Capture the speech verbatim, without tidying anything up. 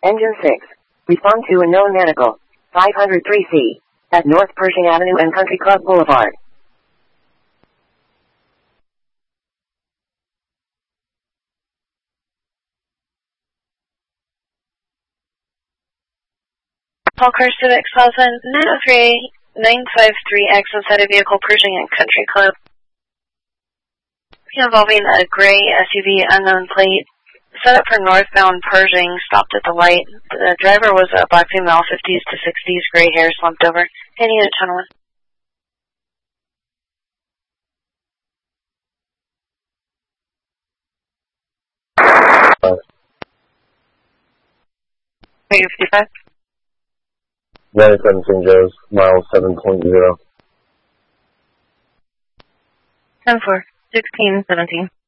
Engine six. Respond to unknown medical. five oh three C. At North Pershing Avenue and Country Club Boulevard. Paul Car Civic Plaza, nine oh three nine five three X inside a vehicle Pershing and Country Club. Involving a gray S U V unknown plate. Set up for northbound Pershing, stopped at the light. The driver was a black female, fifties to sixties, gray hair slumped over. Any unit channel one. fifty-five. ninety-seven Saint Joe's, mile seven point zero. ten four, sixteen seventeen.